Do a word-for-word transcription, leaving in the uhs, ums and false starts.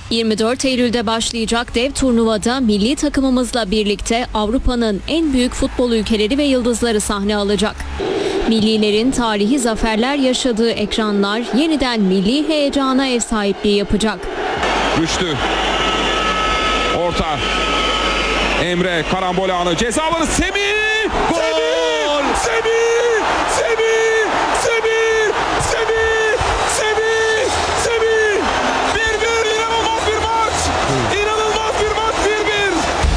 yirmi dört Eylül'de başlayacak dev turnuvada milli takımımızla birlikte Avrupa'nın en büyük futbol ülkeleri ve yıldızları sahne alacak. Millilerin tarihi zaferler yaşadığı ekranlar yeniden milli heyecana ev sahipliği yapacak. Güçlü. Orta. Emre karambol anı. Ceza alanı. Semih! Gol! Semih! Semih! Semih!